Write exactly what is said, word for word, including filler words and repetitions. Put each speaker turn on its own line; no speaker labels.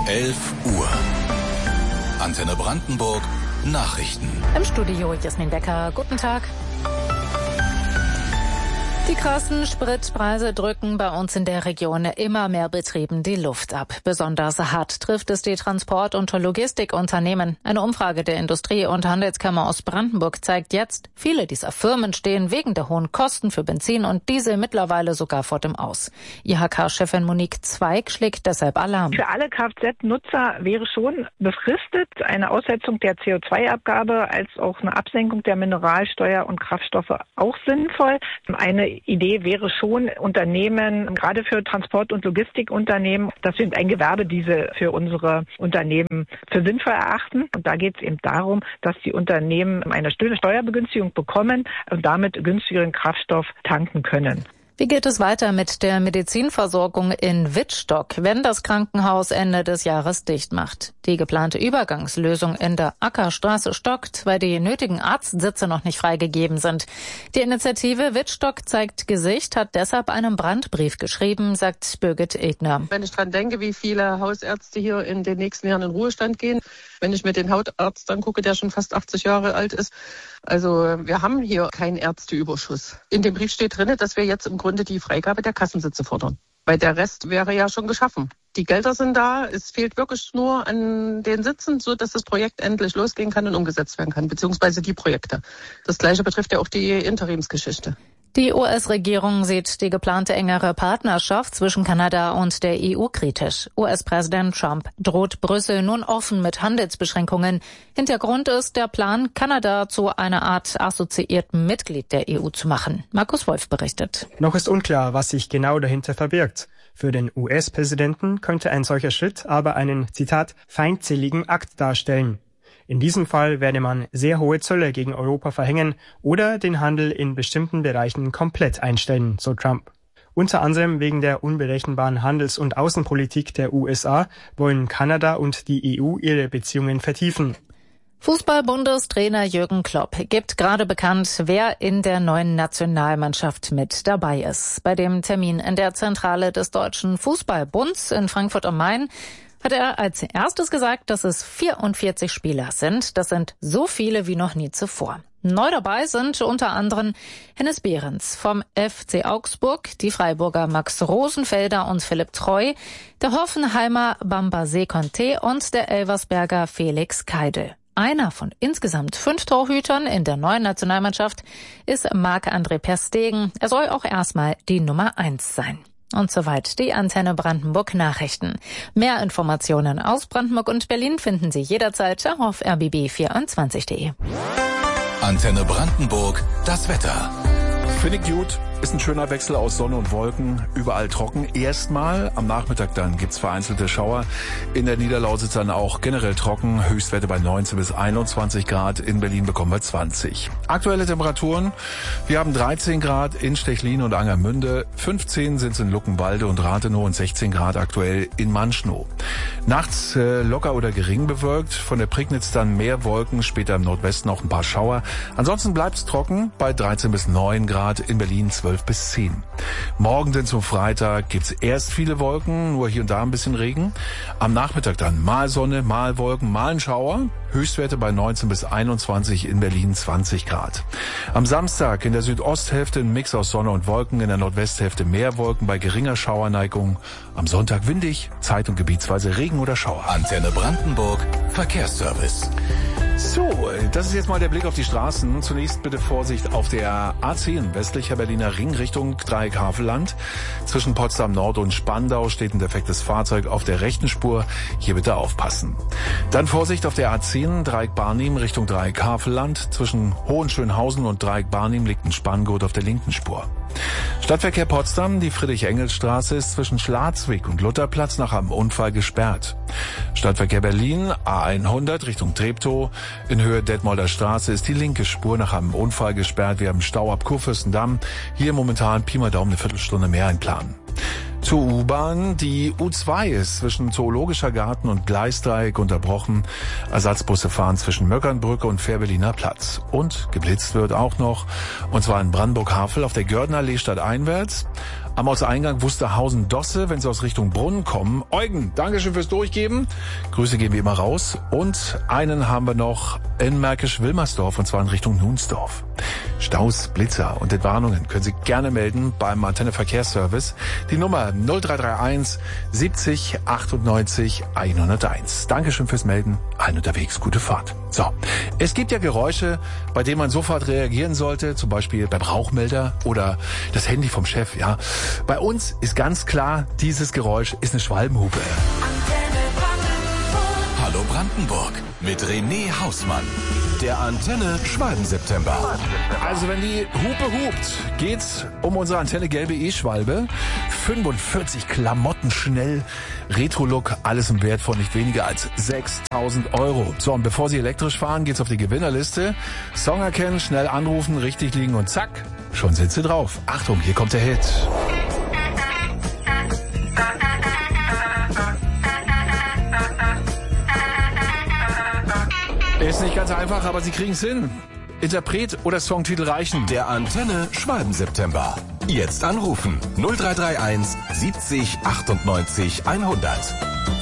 elf Uhr. Antenne Brandenburg, Nachrichten.
Im Studio Jasmin Becker. Guten Tag. Die krassen Spritpreise drücken bei uns in der Region immer mehr Betrieben die Luft ab. Besonders hart trifft es die Transport- und Logistikunternehmen. Eine Umfrage der Industrie- und Handelskammer aus Brandenburg zeigt jetzt, viele dieser Firmen stehen wegen der hohen Kosten für Benzin und Diesel mittlerweile sogar vor dem Aus. I H K-Chefin Monique Zweig schlägt deshalb Alarm.
Für alle Kfz-Nutzer wäre schon befristet eine Aussetzung der C O zwei Abgabe als auch eine Absenkung der Mineralsteuer und Kraftstoffe auch sinnvoll. Eine Idee wäre schon, Unternehmen, gerade für Transport- und Logistikunternehmen, dass wir ein Gewerbediesel für unsere Unternehmen für sinnvoll erachten. Und da geht es eben darum, dass die Unternehmen eine Steuerbegünstigung bekommen und damit günstigeren Kraftstoff tanken können.
Wie geht es weiter mit der Medizinversorgung in Wittstock, wenn das Krankenhaus Ende des Jahres dicht macht? Die geplante Übergangslösung in der Ackerstraße stockt, weil die nötigen Arztsitze noch nicht freigegeben sind. Die Initiative Wittstock zeigt Gesicht hat deshalb einen Brandbrief geschrieben, sagt Birgit Egner.
Wenn ich dran denke, wie viele Hausärzte hier in den nächsten Jahren in Ruhestand gehen, wenn ich mir den Hautarzt angucke, der schon fast achtzig Jahre alt ist, also wir haben hier keinen Ärzteüberschuss. In dem Brief steht drin, dass wir jetzt im Grunde die Freigabe der Kassensitze fordern. Weil der Rest wäre ja schon geschaffen. Die Gelder sind da, es fehlt wirklich nur an den Sitzen, so dass das Projekt endlich losgehen kann und umgesetzt werden kann, beziehungsweise die Projekte. Das Gleiche betrifft ja auch die Interimsgeschichte.
Die U S-Regierung sieht die geplante engere Partnerschaft zwischen Kanada und der E U kritisch. U S-Präsident Trump droht Brüssel nun offen mit Handelsbeschränkungen. Hintergrund ist der Plan, Kanada zu einer Art assoziierten Mitglied der E U zu machen. Markus Wolf berichtet.
Noch ist unklar, was sich genau dahinter verbirgt. Für den U S-Präsidenten könnte ein solcher Schritt aber einen, Zitat, feindseligen Akt darstellen. In diesem Fall werde man sehr hohe Zölle gegen Europa verhängen oder den Handel in bestimmten Bereichen komplett einstellen, so Trump. Unter anderem wegen der unberechenbaren Handels- und Außenpolitik der U S A wollen Kanada und die E U ihre Beziehungen vertiefen.
Fußball-Bundestrainer Jürgen Klopp gibt gerade bekannt, wer in der neuen Nationalmannschaft mit dabei ist. Bei dem Termin in der Zentrale des Deutschen Fußballbunds in Frankfurt am Main hat er als erstes gesagt, dass es vierundvierzig Spieler sind. Das sind so viele wie noch nie zuvor. Neu dabei sind unter anderem Hennes Behrens vom F C Augsburg, die Freiburger Max Rosenfelder und Philipp Treu, der Hoffenheimer Bambasé Conté und der Elversberger Felix Keidel. Einer von insgesamt fünf Torhütern in der neuen Nationalmannschaft ist Marc-André ter Stegen. Er soll auch erstmal die Nummer eins sein. Und soweit die Antenne Brandenburg Nachrichten. Mehr Informationen aus Brandenburg und Berlin finden Sie jederzeit auf r b b vierundzwanzig punkt de.
Antenne Brandenburg, das Wetter.
Finde ich gut. Ist ein schöner Wechsel aus Sonne und Wolken, überall trocken. Erstmal, am Nachmittag dann gibt's vereinzelte Schauer. In der Niederlausitz dann auch generell trocken. Höchstwerte bei neunzehn bis einundzwanzig Grad. In Berlin bekommen wir zwanzig. Aktuelle Temperaturen. Wir haben dreizehn Grad in Stechlin und Angermünde. fünfzehn sind es in Luckenwalde und Rathenow und sechzehn Grad aktuell in Manschnow. Nachts äh, locker oder gering bewölkt. Von der Prignitz dann mehr Wolken. Später im Nordwesten auch ein paar Schauer. Ansonsten bleibt's trocken bei dreizehn bis neun Grad. In Berlin zwölf bis zehn. Morgen denn zum Freitag gibt's erst viele Wolken, nur hier und da ein bisschen Regen. Am Nachmittag dann mal Sonne, mal Wolken, mal ein Schauer. Höchstwerte bei neunzehn bis einundzwanzig, in Berlin zwanzig Grad. Am Samstag in der Südosthälfte ein Mix aus Sonne und Wolken, in der Nordwesthälfte mehr Wolken bei geringer Schauerneigung. Am Sonntag windig, zeit- und gebietsweise Regen oder Schauer.
Antenne Brandenburg, Verkehrsservice.
So, das ist jetzt mal der Blick auf die Straßen. Zunächst bitte Vorsicht auf der A zehn, westlicher Berliner Ring Richtung Dreieck Havelland. Zwischen Potsdam Nord und Spandau steht ein defektes Fahrzeug auf der rechten Spur. Hier bitte aufpassen. Dann Vorsicht auf der A zehn, Dreieck Barnim Richtung Dreieck Havelland. Zwischen Hohenschönhausen und Dreieck Barnim liegt ein Spanngurt auf der linken Spur. Stadtverkehr Potsdam, die Friedrich-Engels-Straße ist zwischen Schladwig und Lutherplatz nach einem Unfall gesperrt. Stadtverkehr Berlin, A hundert Richtung Treptow. In Höhe Detmolder Straße ist die linke Spur nach einem Unfall gesperrt. Wir haben Stau ab Kurfürstendamm. Hier momentan Pi mal Daumen eine Viertelstunde mehr einplanen. Zur U-Bahn. Die U zwei ist zwischen Zoologischer Garten und Gleisdreieck unterbrochen. Ersatzbusse fahren zwischen Möckernbrücke und Fährberliner Platz. Und geblitzt wird auch noch, und zwar in Brandenburg-Havel auf der Göhrdenallee stadteinwärts. am Ortseingang Wusterhausen-Dosse, wenn Sie aus Richtung Brunnen kommen. Eugen, Dankeschön fürs Durchgeben. Grüße geben wir immer raus. Und einen haben wir noch in Märkisch-Wilmersdorf, und zwar in Richtung Nunsdorf. Staus, Blitzer und Entwarnungen können Sie gerne melden beim Antenne Verkehrsservice. Die Nummer null drei drei eins siebzig achtundneunzig hunderteins. Dankeschön fürs Melden. Allen unterwegs, gute Fahrt. So, es gibt ja Geräusche, bei denen man sofort reagieren sollte, zum Beispiel beim Rauchmelder oder das Handy vom Chef. Ja, bei uns ist ganz klar, dieses Geräusch ist eine Schwalbenhupe.
Hallo Brandenburg mit René Hausmann. Der Antenne Schwalben-September.
Also wenn die Hupe hupt, geht's um unsere Antenne gelbe E-Schwalbe. fünfundvierzig Klamotten schnell. Retro-Look, alles im Wert von nicht weniger als sechstausend Euro. So, und bevor Sie elektrisch fahren, geht's auf die Gewinnerliste. Song erkennen, schnell anrufen, richtig liegen und zack, schon sind Sie drauf. Achtung, hier kommt der Hit. Ist nicht ganz einfach, aber Sie kriegen es hin. Interpret oder Songtitel reichen.
Der Antenne Schwalben-September. Jetzt anrufen null drei drei eins siebzig achtundneunzig hundert.